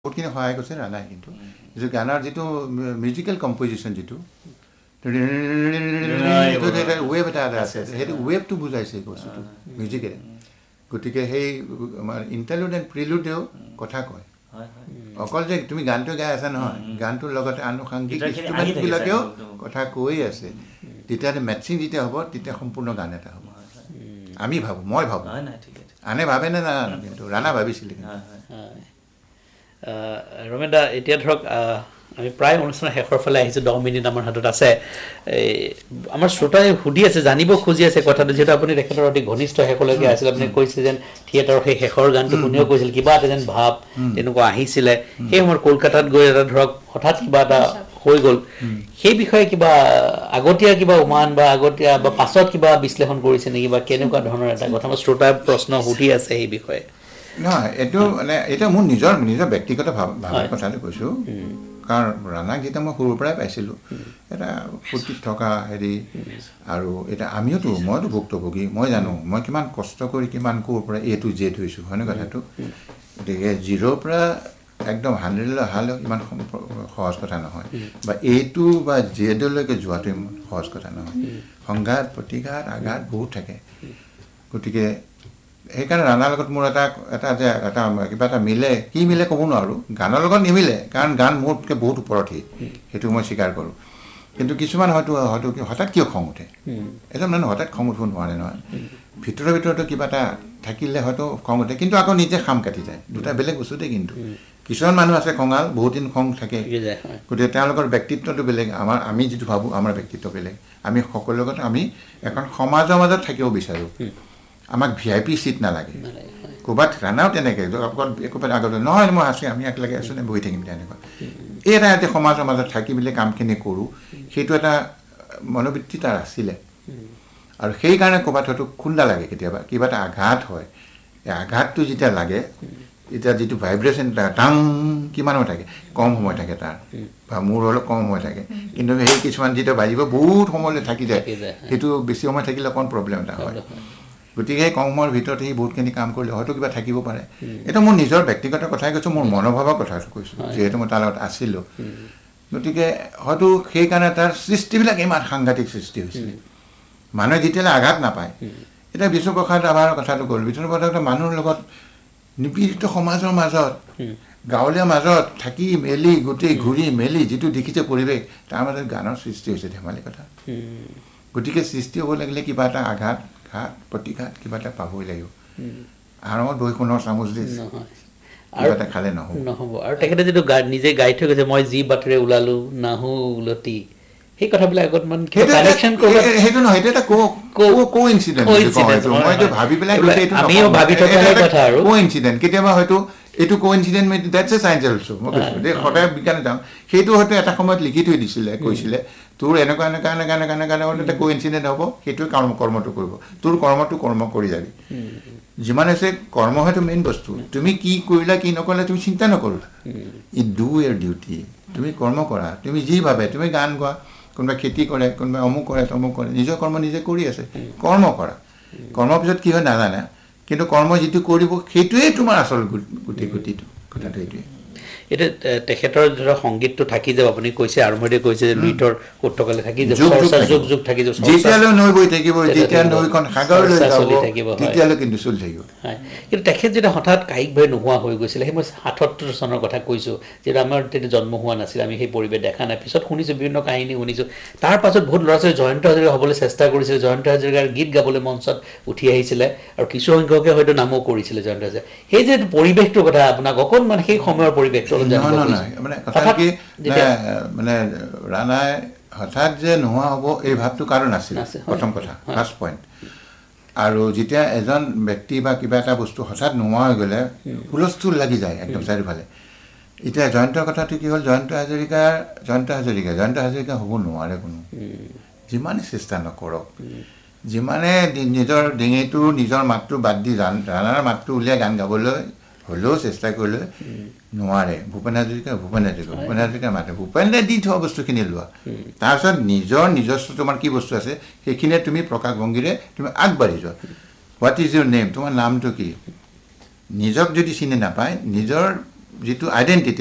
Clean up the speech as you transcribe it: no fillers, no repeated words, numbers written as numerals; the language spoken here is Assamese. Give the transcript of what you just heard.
বহুতখিনি সহায় কৰিছে ৰাণাই কিন্তু যে গানৰ যিটো মিউজিকেল কম্পজিশ্যন যিটো ৱেভ এটা আছে সেইটো ৱেভটো বুজাইছে বস্তুটো মিউজিকেৰে গতিকে সেই আমাৰ ইণ্টাৰলুড এণ্ড প্ৰিলুডেও কথা কয় অকল যে তুমি গানটো গাই আছা নহয় গানটোৰ লগতে আনুষংগিক ইনষ্ট্ৰুমেণ্টবিলাকেও কথা কৈ আছে তেতিয়া মেটচিং যেতিয়া হ'ব তেতিয়া সম্পূৰ্ণ গান এটা হ'ব আমি ভাবোঁ মই ভাবোঁ আনে ভাবে নে নাজানো কিন্তু ৰাণা ভাবিছিলে ৰমেনদা এতিয়া ধৰক আমি প্ৰায় অনুষ্ঠানৰ শেষৰ ফালে আহিছোঁ 10 মিনিট আমাৰ হাতত আছে আমাৰ শ্ৰোতাই সুধি আছে জানিব খুজি আছে কথাটো যিহেতু আপুনি তেখেতৰ অতি ঘনিষ্ঠ শেষলৈকে আছিল আপুনি কৈছে যেন থিয়েটাৰৰ সেই শেষৰ গানটো শুনিও কৈছিল কিবা এটা যেন ভাৱ তেনেকুৱা আহিছিলে সেই সময়ত কলকাতাত গৈ এটা ধৰক হঠাৎ কিবা এটা হৈ গ'ল সেই বিষয়ে কিবা আগতীয়া কিবা উমান বা আগতীয়া বা পাছত কিবা বিশ্লেষণ কৰিছে নেকি বা কেনেকুৱা ধৰণৰ এটা কথা আমাৰ শ্ৰোতাই প্ৰশ্ন সুধি আছে সেই বিষয়ে নহয় এইটো মানে এটা মোৰ নিজৰ ব্যক্তিগত ভাৱৰ কথাটো কৈছোঁ কাৰণ ৰাণাক যেতিয়া মই সৰুৰ পৰাই পাইছিলোঁ এটা ফূৰ্তিত থকা হেৰি আৰু এটা মইতো ভুক্তভোগী মই জানো মই কিমান কষ্ট কৰি কিমান ক'ৰ পৰা এইটো জেড হৈছোঁ হয়নে কথাটো গতিকে জিৰ'ৰ পৰা একদম 100লৈ অহালৈ ইমান সহজ কথা নহয় বা এইটো বা জেডলৈকে যোৱাটো ইমান সহজ কথা নহয় সংঘাত প্ৰতিঘাত আঘাত বহুত থাকে গতিকে সেইকাৰণে ৰাণাৰ লগত মোৰ এটা কিবা এটা মিলে কি মিলে ক'ব নোৱাৰোঁ গানৰ লগত নিমিলে কাৰণ গান মোতকৈ বহুত ওপৰতহি সেইটো মই স্বীকাৰ কৰোঁ কিন্তু কিছুমান হয়তো হঠাৎ কিয় খং উঠে এজন মানুহ হঠাৎ খং উঠিব নোৱাৰে নহয় ভিতৰতো কিবা এটা থাকিলে হয়তো খং উঠে কিন্তু আকৌ নিজে খাম কাটি যায় দুটা বেলেগ বস্তুতে কিন্তু কিছুমান মানুহ আছে খঙাল বহুত দিন খং থাকে গতিকে তেওঁলোকৰ ব্যক্তিত্বটো বেলেগ আমি যিটো ভাবোঁ আমাৰ ব্যক্তিত্ব বেলেগ আমি সকলোৰ লগত আমি এখন সমাজৰ মাজত থাকিব বিচাৰোঁ আমাক VIP চিট নালাগে ক'ৰবাত ৰাণাও তেনেকৈ একোবাৰ আগতে নহয় মই আছোঁ আমি একেলগে আছোঁ নে বহি থাকিম তেনেকুৱা এই এটা সমাজৰ মাজত থাকি পেলাই কামখিনি কৰোঁ সেইটো এটা মনোবৃত্তি তাৰ আছিলে আৰু সেইকাৰণে ক'ৰবাত হয়তো খুন্দা লাগে কেতিয়াবা কিবা এটা আঘাত হয় এই আঘাতটো যেতিয়া লাগে এতিয়া যিটো ভাইব্ৰেশ্যন টাং কিমান সময় থাকে কম সময় থাকে তাৰ বা মোৰ অলপ কম সময় থাকে কিন্তু সেই কিছুমান যেতিয়া বাজিব বহুত সময়লৈ থাকি যায় সেইটো বেছি সময় থাকিলে অকণ প্ৰব্লেম এটা হয় গতিকে কম সময়ৰ ভিতৰত সি বহুতখিনি কাম কৰিলে হয়তো কিবা থাকিব পাৰে এইটো মোৰ নিজৰ ব্যক্তিগত কথাই কৈছোঁ মোৰ মনোভাৱৰ কথাটো কৈছোঁ যিহেতু মই তাৰ লগত আছিলোঁ গতিকে হয়তো সেইকাৰণে তাৰ সৃষ্টিবিলাক ইমান সাংঘাতিক সৃষ্টি হৈছিলে মানুহে যেতিয়ালৈ আঘাত নাপায় এতিয়া বিষ্ণুপ্ৰসাদ ৰাভাৰ কথাটো গ'ল বিষ্ণুপ্ৰসাদ মানুহৰ লগত নিপীড়িত সমাজৰ মাজত গাঁৱলীয়া মাজত থাকি মেলি গোটেই ঘূৰি মেলি যিটো দেখিছে পৰিৱেশ তাৰ মাজত গানৰ সৃষ্টি হৈছে ধেমালি কথা গতিকে সৃষ্টি হ'ব লাগিলে কিবা এটা আঘাত প্ৰতিঘাত কিবা এটা পাবই লাগিব আৰামত বহি সোণৰ চামুচ দি কিবা এটা খালে নহ'ব আৰু তেখেতে যিটো নিজে গাই থৈ গৈছে মই যি বাটেৰে ওলালো নাহো উলটি সেই কথাবিলাক আগত মানে সেইটো নহয় সেইটো এটা কো-ইনচিডেণ্ট কেতিয়াবা হয়তো এইটো কো-ইনচিডেণ্ট ডেটছ এ চায়েন্স অলছো মই কৈছোঁ দেই সদায় বিজ্ঞানে যাওঁ সেইটো হয়তো এটা সময়ত লিখি থৈ দিছিলে কৈছিলে তোৰ এনেকুৱা এটা কো-ইনচিডেণ্ট হ'ব সেইটোৱে কৰ্মটো কৰিব তোৰ কৰ্মটো কৰ্ম কৰি যাবি যিমান আছে কৰ্ম হয়তো মেইন বস্তু তুমি কি কৰিলা কি নকৰিলা তুমি চিন্তা নকৰিলা ই ডু ইয়ৰ ডিউটি তুমি কৰ্ম কৰা তুমি যি ভাবে তুমি গান গোৱা কোনোবাই খেতি কৰে কোনোবাই অমুক কৰে তমুক কৰে নিজৰ কৰ্ম নিজে কৰি আছে কৰ্ম কৰা কৰ্মৰ পিছত কি হয় নাজানে কিন্তু কৰ্ম যিটো কৰিব সেইটোৱে তোমাৰ আচল গতিটো কথাটো এইটোৱে এতিয়া তেখেতৰ ধৰক সংগীতটো থাকি যাব আপুনি কৈছে আৰম্ভণিতে কৈছে যে লুইটৰ উত্তকালে থাকি যাব যুগ থাকি যাব যেতিয়ালৈ নৈ বৈ থাকিব যেতিয়া নৈখন সাগৰলৈ যাব তেতিয়ালৈ কিন্তু চলি থাকিব কিন্তু তেখেত যেতিয়া হঠাৎ কায়িকভাৱে নোহোৱা হৈ গৈছিলে সেই মই ৭৭ চনৰ কথা কৈছোঁ যিহেতু আমাৰ তেতিয়া জন্ম হোৱা নাছিল আমি সেই পৰিৱেশ দেখা নাই পিছত শুনিছোঁ বিভিন্ন কাহিনী শুনিছোঁ তাৰ পাছত বহুত ল'ৰা ছোৱালী জয়ন্ত হাজৰিকা হ'বলৈ চেষ্টা কৰিছিলে জয়ন্ত হাজৰিকাৰ গীত গাবলৈ মঞ্চত উঠি আহিছিলে আৰু কিছু সংখ্যকে হয়তো নামো কৰিছিলে জয়ন্ত হাজৰিকা সেই যে পৰিৱেশটোৰ কথা আপোনাক অকণমান সেই সময়ৰ পৰিৱেশটো মানে কথা কি মানে ৰাণাই হঠাৎ যে নোহোৱা হ'ব এই ভাৱটো কাৰো নাছিল প্ৰথম কথা ফাৰ্ষ্ট পইণ্ট আৰু যেতিয়া এজন ব্যক্তি বা কিবা এটা বস্তু হঠাৎ নোহোৱা হৈ গ'লে হুলস্থুল লাগি যায় একদম চাৰিওফালে এতিয়া জয়ন্তৰ কথাটো কি হ'ল জয়ন্ত হাজৰিকা হ'ব নোৱাৰে কোনো যিমানে চেষ্টা নকৰক যিমানে নিজৰ ডিঙিটো নিজৰ মাতটো বাদ দি ৰাণাৰ মাতটো উলিয়াই গান গাবলৈ হ'লেও চেষ্টা কৰিলে নোৱাৰে ভূপেন হাজৰিকা মাতে ভূপেনে দি থোৱা বস্তুখিনি লোৱা তাৰপিছত নিজস্ব তোমাৰ কি বস্তু আছে সেইখিনিয়ে তুমি প্ৰকাশভংগীৰে তুমি আগবাঢ়ি যোৱা হোৱাট ইজ ইউৰ নেম তোমাৰ নামটো কি নিজক যদি চিনি নাপায় নিজৰ যিটো আইডেণ্টিটি